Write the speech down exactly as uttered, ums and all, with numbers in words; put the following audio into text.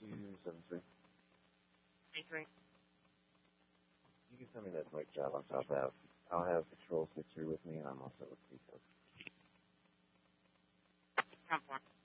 two seven three. twenty-three. You can tell me that right job on top out. I'll have Patrol six three with me, and I'm also with P C O. Come on.